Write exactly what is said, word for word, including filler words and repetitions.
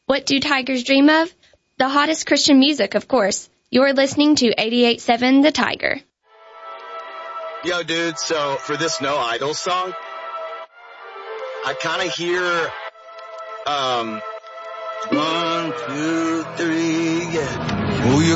What do tigers dream of? The hottest Christian music, of course. You're listening to eighty-eight point seven The Tiger. Yo, dude, so for this No Idols song, I kind of hear, um, one, two, three, yeah. Oh, you